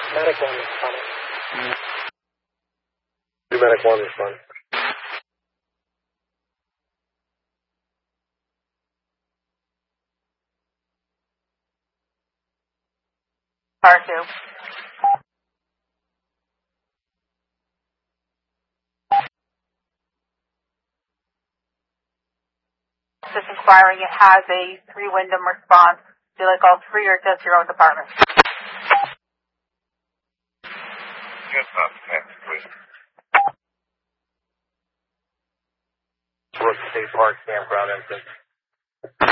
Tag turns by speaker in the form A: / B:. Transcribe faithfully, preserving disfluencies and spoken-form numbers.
A: Medic one responding.
B: Two medic one responding.
C: R two. Just inquiring, it has a three Wyndham response. Do you like all three or just your own department?
B: Just up next, please. Brooks State Park campground entrance.